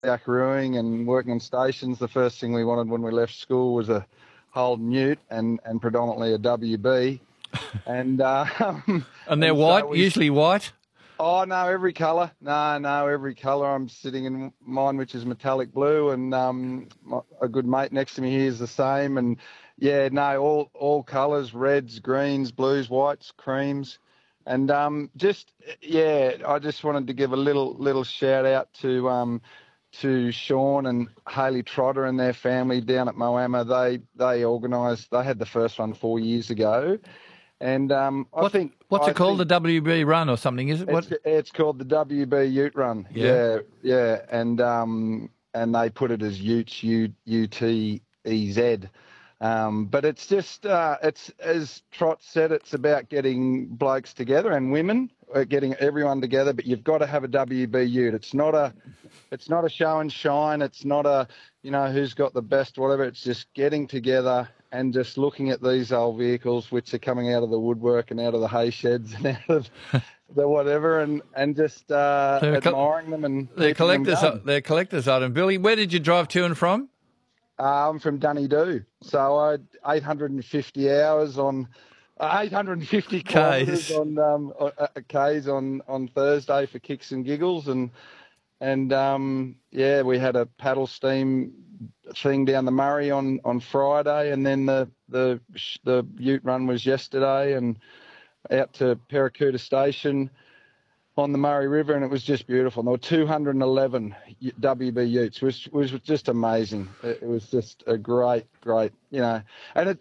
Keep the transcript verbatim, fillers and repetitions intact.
jackarooing and working on stations, the first thing we wanted when we left school was a Holden Ute and, and predominantly a W B. And uh, and they're and white, so we, usually white? Oh, no, every colour. No, no, every colour. I'm sitting in mine, which is metallic blue, and um, my, a good mate next to me here is the same. And, yeah, no, all all colours, reds, greens, blues, whites, creams. And um, just, yeah, I just wanted to give a little little shout-out to um, to Sean and Hayley Trotter and their family down at Moama. They, they organised, they had the first one four years ago. And um, I what, think... What's I it called, think, the W B Run or something, is it? It's, What? it's called the W B Ute Run. Yeah. Yeah, yeah. And um, and they put it as Utes, U U T E Z. Um, but it's just, uh, it's as Trot said, it's about getting blokes together and women, uh, getting everyone together. But you've got to have a W B Ute. It's not a, it's not a show and shine. It's not a, you know, who's got the best, whatever. It's just getting together and just looking at these old vehicles, which are coming out of the woodwork and out of the hay sheds and out of the whatever, and, and just uh, They're admiring them and they're keeping them collectors. going. They're collectors' item. Billy, where did you drive to and from? Uh, I'm from Dunedoo, so I had eight hundred fifty hours on, uh, eight hundred fifty kilometres on um, uh, K's on, on Thursday for kicks and giggles, and and um, yeah, we had a paddle steam thing down the Murray on, on Friday, and then the the the Ute run was yesterday, and out to Paracuta Station on the Murray River, and it was just beautiful. And there were two hundred eleven W B Utes, which was just amazing. It was just a great, great, you know, and it,